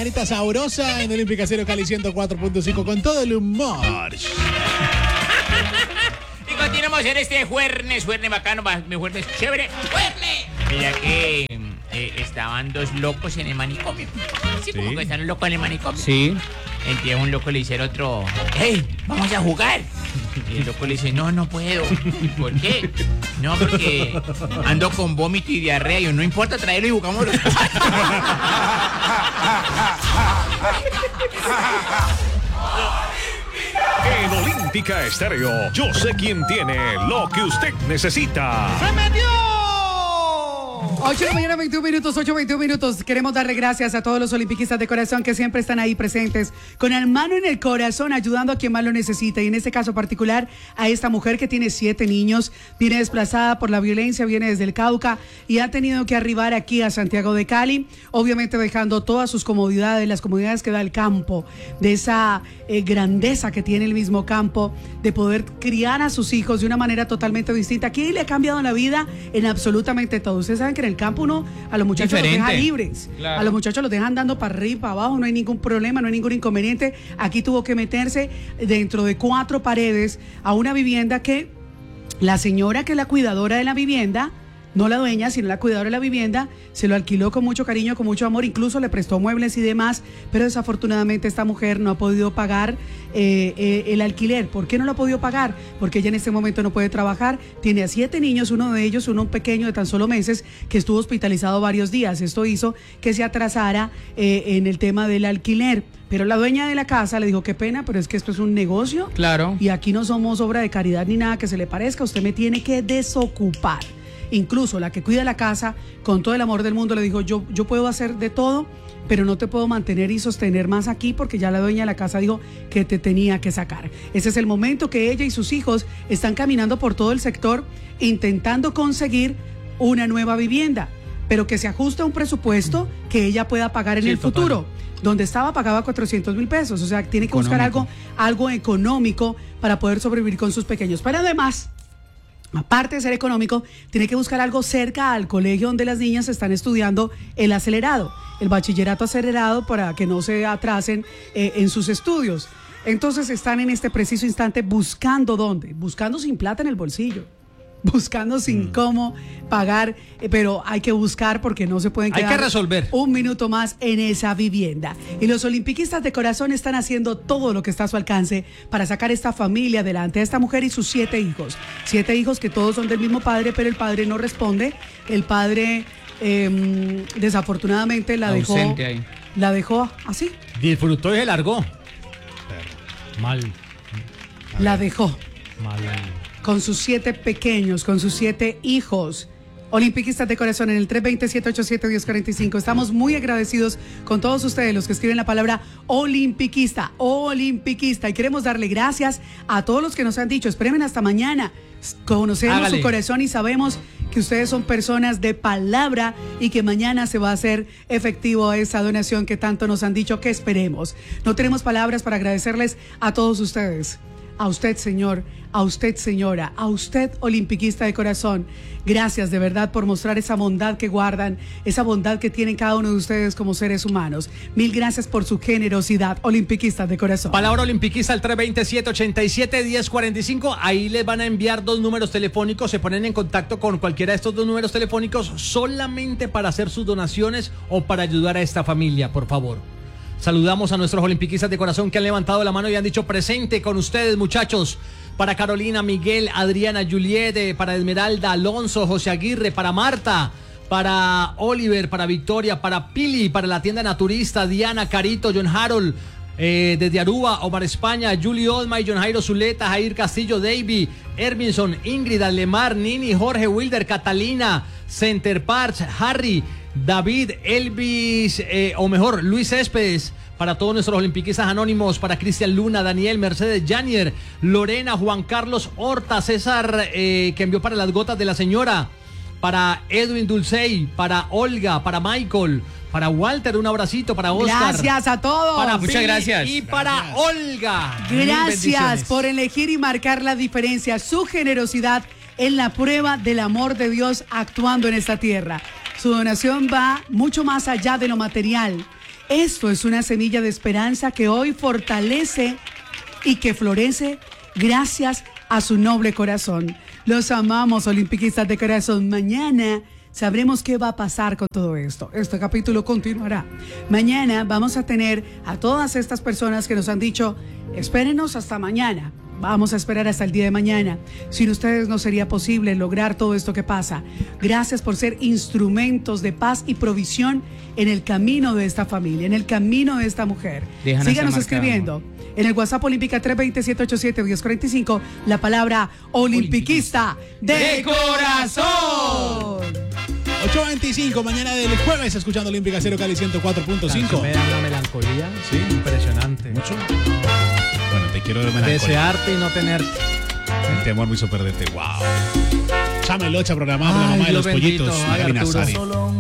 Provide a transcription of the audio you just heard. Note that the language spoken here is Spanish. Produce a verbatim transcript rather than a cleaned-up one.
mañanita sabrosa en Olímpica Cero Cali ciento cuatro punto cinco con todo el humor. Y continuamos en este jueves, jueves bacano, mi jueves chévere. ¡Jueves! Mira que eh, estaban dos locos en el manicomio. Sí, como Sí. que están locos en el manicomio. Sí. Entonces un loco le dice al otro, ¡hey, vamos a jugar! Y el loco le dice, no, no puedo. ¿Por qué? No, porque ando con vómito y diarrea. Y yo, no importa, traerlo y jugamos los cuatro. En Olímpica Estéreo, yo sé quién tiene lo que usted necesita. ¡Se metió! ocho de la mañana, veintiún minutos, ocho, veintiún minutos. Queremos darle gracias a todos los olimpiquistas de corazón que siempre están ahí presentes, con el mano en el corazón, ayudando a quien más lo necesita. Y en este caso particular, a esta mujer que tiene siete niños, viene desplazada por la violencia, viene desde el Cauca y ha tenido que arribar aquí a Santiago de Cali, obviamente dejando todas sus comodidades, las comodidades que da el campo, de esa eh, grandeza que tiene el mismo campo, de poder criar a sus hijos de una manera totalmente distinta. Aquí le ha cambiado la vida en absolutamente todo. Ustedes saben que en el campo uno a los muchachos Diferente. los deja libres, Claro. a los muchachos los dejan dando para arriba, para abajo, no hay ningún problema, no hay ningún inconveniente. Aquí tuvo que meterse dentro de cuatro paredes a una vivienda que la señora, que es la cuidadora de la vivienda, no la dueña, sino la cuidadora de la vivienda, se lo alquiló con mucho cariño, con mucho amor, incluso le prestó muebles y demás, pero desafortunadamente esta mujer no ha podido pagar eh, eh, el alquiler. ¿Por qué no lo ha podido pagar? Porque ella en este momento no puede trabajar, tiene a siete niños, uno de ellos, uno pequeño de tan solo meses, que estuvo hospitalizado varios días. Esto hizo que se atrasara eh, en el tema del alquiler. Pero la dueña de la casa le dijo, qué pena, pero es que esto es un negocio. Claro. Y aquí no somos obra de caridad ni nada que se le parezca, usted me tiene que desocupar. Incluso la que cuida la casa, con todo el amor del mundo, le dijo, yo, yo puedo hacer de todo, pero no te puedo mantener y sostener más aquí porque ya la dueña de la casa dijo que te tenía que sacar. Ese es el momento que ella y sus hijos están caminando por todo el sector intentando conseguir una nueva vivienda, pero que se ajuste a un presupuesto que ella pueda pagar en Sí, el total. futuro. Donde estaba pagaba cuatrocientos mil pesos, o sea, tiene que buscar algo, Económico. algo económico para poder sobrevivir con sus pequeños. Pero además, aparte de ser económico, tiene que buscar algo cerca al colegio donde las niñas están estudiando el acelerado, el bachillerato acelerado, para que no se atrasen eh, en sus estudios. Entonces están en este preciso instante buscando dónde, buscando sin plata en el bolsillo, buscando sin mm. cómo pagar, eh, pero hay que buscar porque no se pueden quedar Hay que resolver. un minuto más en esa vivienda. Y los olimpiquistas de corazón están haciendo todo lo que está a su alcance para sacar esta familia adelante, a esta mujer y sus siete hijos. Siete hijos que todos son del mismo padre, pero el padre no responde. El padre eh, desafortunadamente la dejó, Ausente ahí. la dejó así, Disfrutó y se largó. Mal. la dejó. Mal. Con sus siete pequeños, con sus siete hijos. Olimpiquistas de corazón en el tres dos cero, siete ocho siete, uno cero cuatro cinco. Estamos muy agradecidos con todos ustedes los que escriben la palabra olimpiquista, olimpiquista. Y queremos darle gracias a todos los que nos han dicho, esperen hasta mañana. Conocemos Hágale. su corazón y sabemos que ustedes son personas de palabra y que mañana se va a hacer efectivo esa donación que tanto nos han dicho que esperemos. No tenemos palabras para agradecerles a todos ustedes. A usted, señor, a usted, señora, a usted, olimpiquista de corazón. Gracias de verdad por mostrar esa bondad que guardan, esa bondad que tienen cada uno de ustedes como seres humanos. Mil gracias por su generosidad, olimpiquistas de corazón. Palabra olimpiquista al tres dos cero, siete ocho siete, uno cero cuatro cinco. Ahí les van a enviar dos números telefónicos. Se ponen en contacto con cualquiera de estos dos números telefónicos solamente para hacer sus donaciones o para ayudar a esta familia, por favor. Saludamos a nuestros olimpiquistas de corazón que han levantado la mano y han dicho presente con ustedes, muchachos. Para Carolina, Miguel, Adriana, Juliet, eh, para Esmeralda, Alonso, José Aguirre, para Marta, para Oliver, para Victoria, para Pili, para la tienda naturista, Diana, Carito, John Harold, eh, desde Aruba, Omar España, Julie Olma y John Jairo Zuleta, Jair Castillo, Davy, Ervinson, Ingrid, Alemar, Nini, Jorge Wilder, Catalina, Center Parks, Harry, David, Elvis, eh, o mejor, Luis Céspedes, para todos nuestros olimpiquistas anónimos, para Cristian Luna, Daniel, Mercedes Janier, Lorena, Juan Carlos Horta, César, eh, que envió para las gotas de la señora, para Edwin Dulcey, para Olga, para Michael, para Walter, un abracito, para Oscar. Gracias a todos. Para Muchas Philly gracias. Y para Gracias. Olga. Mil Gracias bendiciones. por elegir y marcar la diferencia, su generosidad en la prueba del amor de Dios actuando en esta tierra. Su donación va mucho más allá de lo material. Esto es una semilla de esperanza que hoy fortalece y que florece gracias a su noble corazón. Los amamos, olimpiquistas de corazón. Mañana sabremos qué va a pasar con todo esto. Este capítulo continuará. Mañana vamos a tener a todas estas personas que nos han dicho, espérenos hasta mañana. Vamos a esperar hasta el día de mañana. Sin ustedes no sería posible lograr todo esto que pasa. Gracias por ser instrumentos de paz y provisión en el camino de esta familia, en el camino de esta mujer. Déjanos Síganos marcado. escribiendo en el WhatsApp Olímpica tres dos cero, siete ocho siete, uno cero cuatro cinco la palabra olimpiquista de, ¡De corazón! ocho veinticinco, mañana del jueves, escuchando Olímpica Cero Cali ciento cuatro punto cinco. Me da una melancolía. Sí. Impresionante. ¿Mucho? Bueno, te quiero de melancolía. Desearte y no tenerte. El temor me hizo perderte. Wow. Chame Locha programada por la Ay, mamá de Dios los bendito. pollitos. Ay, Magali Arturo. Nazario.